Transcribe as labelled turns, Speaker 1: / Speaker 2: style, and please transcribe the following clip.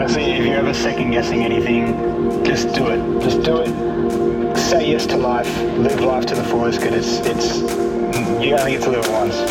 Speaker 1: honestly, if you're ever second guessing anything, just do it. Just do it. Say yes to life. Live life to the fullest, because it's you only get to live it once.